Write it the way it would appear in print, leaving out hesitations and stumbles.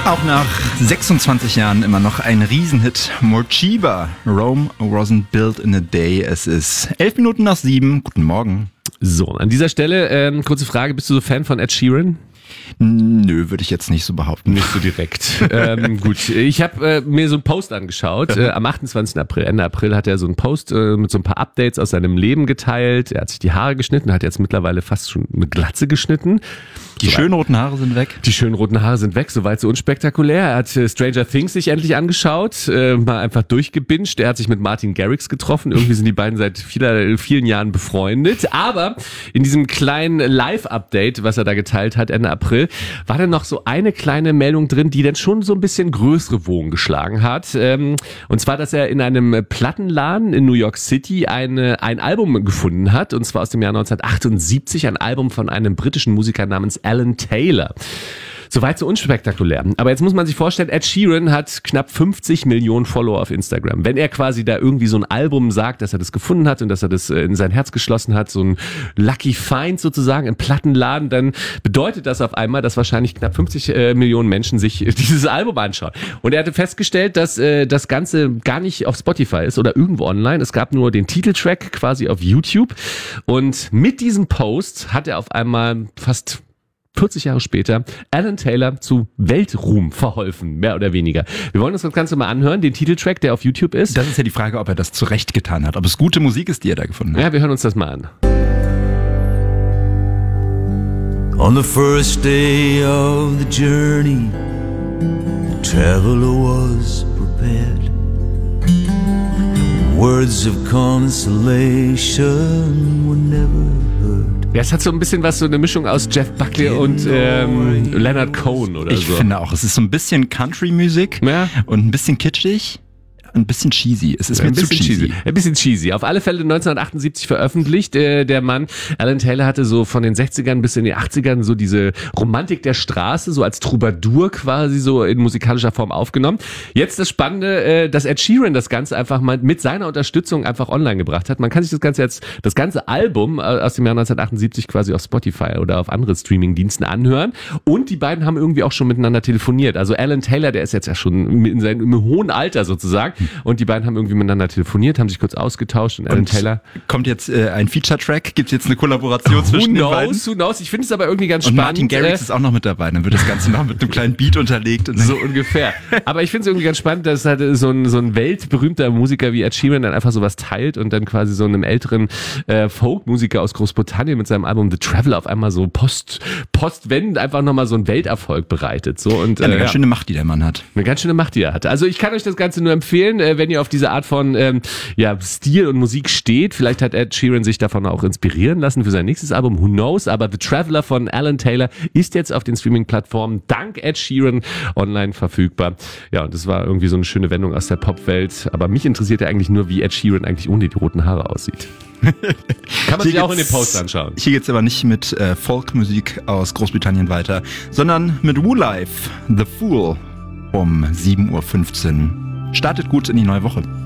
Auch nach 26 Jahren immer noch ein Riesenhit. Morcheeba, Rome wasn't built in a day. Es ist 7:11. Guten Morgen. So, an dieser Stelle, kurze Frage, bist du so Fan von Ed Sheeran? Nö, würde ich jetzt nicht so behaupten. Nicht so direkt. Gut, ich habe mir so einen Post angeschaut. Am 28. April, Ende April hat er so einen Post mit so ein paar Updates aus seinem Leben geteilt. Er hat sich die Haare geschnitten, hat jetzt mittlerweile fast schon eine Glatze geschnitten. Die schönen roten Haare sind weg. Die schönen roten Haare sind weg, soweit so unspektakulär. Er hat Stranger Things sich endlich angeschaut, mal einfach durchgebinged. Er hat sich mit Martin Garrix getroffen. Irgendwie sind die beiden seit vielen Jahren befreundet. Aber in diesem kleinen Live-Update, was er da geteilt hat, Ende April, war dann noch so eine kleine Meldung drin, die dann schon so ein bisschen größere Wogen geschlagen hat. Und zwar, dass er in einem Plattenladen in New York City ein Album gefunden hat. Und zwar aus dem Jahr 1978, ein Album von einem britischen Musiker namens Alan Taylor. Soweit so unspektakulär. Aber jetzt muss man sich vorstellen, Ed Sheeran hat knapp 50 Millionen Follower auf Instagram. Wenn er quasi da irgendwie so ein Album sagt, dass er das gefunden hat und dass er das in sein Herz geschlossen hat, so ein Lucky Find sozusagen im Plattenladen, dann bedeutet das auf einmal, dass wahrscheinlich knapp 50 Millionen Menschen sich dieses Album anschauen. Und er hatte festgestellt, dass das Ganze gar nicht auf Spotify ist oder irgendwo online. Es gab nur den Titeltrack quasi auf YouTube. Und mit diesem Post hat er auf einmal fast 40 Jahre später Alan Taylor zu Weltruhm verholfen, mehr oder weniger. Wir wollen uns das Ganze mal anhören, den Titeltrack, der auf YouTube ist. Das ist ja die Frage, ob er das zurecht getan hat, ob es gute Musik ist, die er da gefunden hat. Ja, wir hören uns das mal an. On the first day of the journey, the traveler was prepared. Words of consolation were never heard. Ja, es hat so ein bisschen was, so eine Mischung aus Jeff Buckley und Leonard Cohen oder Ich so. finde auch, es ist so ein bisschen Country-Musik und ein bisschen kitschig. Ein bisschen cheesy. Es ist mir zu cheesy. Ein bisschen cheesy. Auf alle Fälle 1978 veröffentlicht. Der Mann, Alan Taylor, hatte so von den 60ern bis in die 80ern so diese Romantik der Straße, so als Troubadour quasi so in musikalischer Form aufgenommen. Jetzt das Spannende, dass Ed Sheeran das Ganze einfach mal mit seiner Unterstützung einfach online gebracht hat. Man kann sich das ganze Album aus dem Jahr 1978 quasi auf Spotify oder auf andere Streaming-Diensten anhören. Und die beiden haben irgendwie auch schon miteinander telefoniert. Also Alan Taylor, der ist jetzt ja schon im hohen Alter sozusagen. Und die beiden haben irgendwie miteinander telefoniert, haben sich kurz ausgetauscht und Alan Taylor. Kommt jetzt ein Feature-Track? Gibt es jetzt eine Kollaboration zwischen den beiden? Who knows? Ich finde es aber irgendwie ganz und spannend. Martin Garrix ist auch noch mit dabei. Dann wird das Ganze noch mit einem kleinen Beat unterlegt. Und so ungefähr. Aber ich finde es irgendwie ganz spannend, dass halt so ein weltberühmter Musiker wie Ed Sheeran dann einfach sowas teilt und dann quasi so einem älteren Folk-Musiker aus Großbritannien mit seinem Album The Traveler auf einmal so postwendend einfach nochmal so einen Welterfolg bereitet. So, und, eine ganz schöne Macht, die der Mann hat. Eine ganz schöne Macht, die er hatte. Also ich kann euch das Ganze nur empfehlen, wenn ihr auf diese Art von Stil und Musik steht. Vielleicht hat Ed Sheeran sich davon auch inspirieren lassen für sein nächstes Album, who knows. Aber The Traveler von Alan Taylor ist jetzt auf den Streaming-Plattformen dank Ed Sheeran online verfügbar. Ja, und das war irgendwie so eine schöne Wendung aus der Popwelt. Aber mich interessiert ja eigentlich nur, wie Ed Sheeran eigentlich ohne die roten Haare aussieht. Kann man sich auch in den Post anschauen. Hier geht's aber nicht mit Folkmusik aus Großbritannien weiter, sondern mit Woolife, The Fool um 7:15 Uhr. Startet gut in die neue Woche.